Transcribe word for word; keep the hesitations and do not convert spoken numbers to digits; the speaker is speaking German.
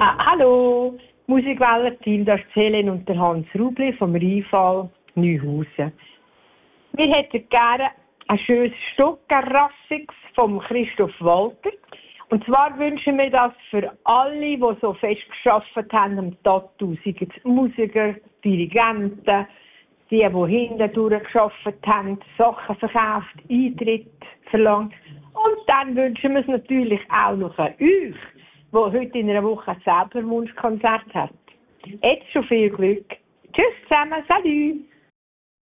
Ah, hallo, Musikwellenteam, das ist Helen und der Hans Rubli vom Rheinfall Neuhausen. Wir hätten gerne ein schönes Stück, ein rassiges, vom Christoph Walter. Und zwar wünschen wir das für alle, die so fest gearbeitet haben am Tattoo, seien es Musiker, Dirigenten, die, die hinten durchgearbeitet haben, Sachen verkauft, Eintritt verlangt. Und dann wünschen wir es natürlich auch noch an euch, der heute in einer Woche selber ein Wunschkonzert hat. Jetzt schon viel Glück. Tschüss zusammen, salut!